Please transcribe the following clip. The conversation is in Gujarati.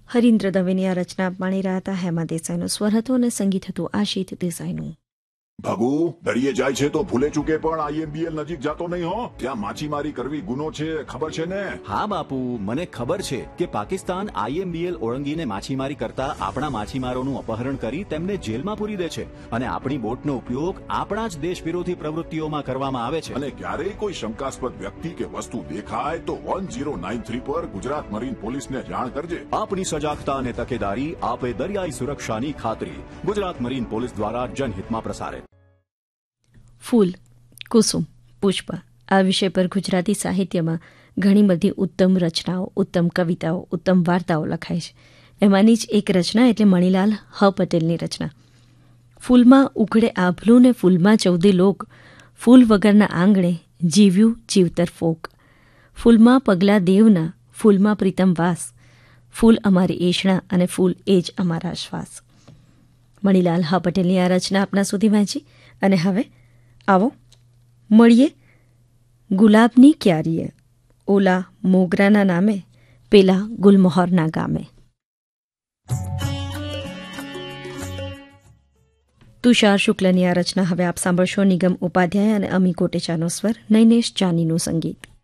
હરીન્દ્ર દવેની આ રચના માણી રહ્યા હતા. હેમા દેસાઈનો સ્વર હતો અને સંગીત હતું આશિત દેસાઈનું. ભાગુ દરિયે જાય છે તો ભૂલે ચૂકે પણ IMBL નજીક જાતો નહીં હો. ત્યાં માછીમારી કરવી ગુનો છે, ખબર છે ને? હા બાપુ, મને ખબર છે કે પાકિસ્તાન IMBL ઓળંગીને માછીમારી કરતા આપણા માછીમારોનું અપહરણ કરી તેમને જેલમાં પૂરી દે છે અને આપણી બોટનો ઉપયોગ આપણા જ દેશ વિરોધી પ્રવૃત્તિઓમાં કરવામાં આવે છે. અને ક્યારેય કોઈ શંકાસ્પદ વ્યક્તિ કે વસ્તુ દેખાય તો 1093 પર ગુજરાત મરીન પોલીસને જાણ કરજે. આપણી સજાગતા અને તકેદારી આપે દરિયાઈ સુરક્ષાની ખાતરી. ગુજરાત મરીન પોલીસ દ્વારા જનહિતમાં પ્રસારિત. ફૂલ, કુસુમ, પુષ્પ આ વિષય પર ગુજરાતી સાહિત્યમાં ઘણી બધી ઉત્તમ રચનાઓ, ઉત્તમ કવિતાઓ, ઉત્તમ વાર્તાઓ લખાય છે. એમાંની જ એક રચના એટલે મણીલાલ હ પટેલની રચના. ફૂલમાં ઉઘડે આભલું ને ફૂલમાં ચૌદે લોક, ફૂલ વગરના આંગણે જીવ્યું જીવતર ફોક. ફૂલમાં પગલા દેવના, ફૂલમાં પ્રીતમ વાસ, ફૂલ અમારી એષણા અને ફૂલ એ જ અમારા શ્વાસ. મણીલાલ હ પટેલની આ રચના આપના સુધી વાંચી અને હવે આવો મળીએ ગુલાબની ક્યારીએ, ઓલા મોગરાના નામે, પેલા ગુલમોહરના ગામે. તુષાર શુક્લની આ રચના હવે આપ સાંભળશો. નિગમ ઉપાધ્યાય અને અમી કોટેચાનો સ્વર, નૈનેશ જાનીનું સંગીત.